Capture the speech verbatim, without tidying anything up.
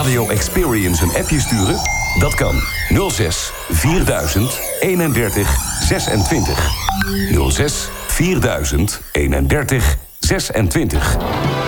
Radio Experience een appje sturen? Dat kan. nul zes vierduizend eenendertig zesentwintig. nul zes vierduizend eenendertig zesentwintig.